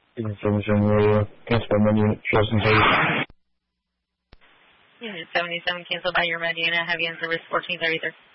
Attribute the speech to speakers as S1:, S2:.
S1: 77 radio, cancel by my unit, Charleston service.
S2: Unit 77, cancel by your Medina, heavy in service 1433.